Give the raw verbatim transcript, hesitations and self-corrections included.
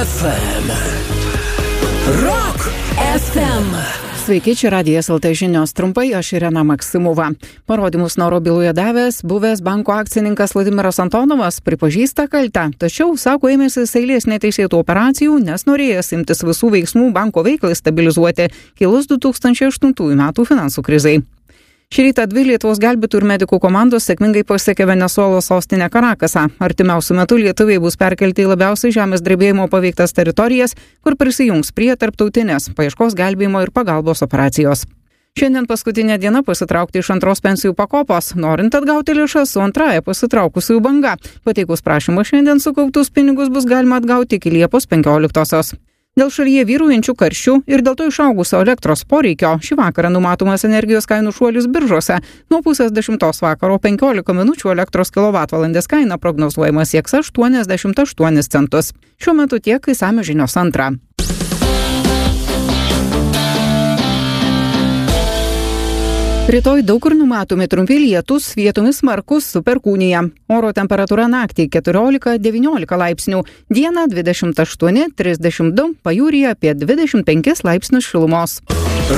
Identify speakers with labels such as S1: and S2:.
S1: F M. Rock F M.
S2: Sveiki, čia Radijas L T žinios trumpai, aš Irena Maksimova. Parodymus Snoro byloje davęs buvęs banko akcininkas Vladimiras Antonovas pripažįsta kaltę, tačiau, sako, ėmėsis eilės neteisėtų operacijų, nes norėjęs imtis visų veiksmų banko veiklai stabilizuoti, kilus du tūkstančiai aštuntųjų metų finansų krizai. Šį rytą dvi Lietuvos gelbėtojų ir medikų komandos sėkmingai pasiekė Venesuelos sostinę Karakasą. Artimiausiu metu lietuviai bus perkelti į labiausiai žemės drebėjimo paveiktas teritorijas, kur prisijungs prie tarptautinės paieškos, gelbėjimo ir pagalbos operacijos. Šiandien paskutinė diena pasitraukti iš antros pensijų pakopos, norint atgauti lėšas su antraja pasitraukusiųjų banga. Pateikus prašymą šiandien sukauptus pinigus bus galima atgauti iki Liepos penkioliktosios. Dėl šalyje vyraujančių karščių ir dėl to išaugusio elektros poreikio šį vakarą numatomas energijos kainų šuolis biržose. Nuo pusės dešimtos vakaro penkiolika minučių elektros kilovatvalandės kaina prognozuojama sieks aštuoniasdešimt aštuonis centus. Šiuo metu tiek, išsamios žinios antrą. Rytoj daug kur numatomi trumpi lietūs, vietomis smarkus su perkūnija. Oro temperatūra naktį keturiolika devyniolika laipsnių, dieną dvidešimt aštuoni trisdešimt du, pajūryje apie dvidešimt penkis laipsnius šilumos.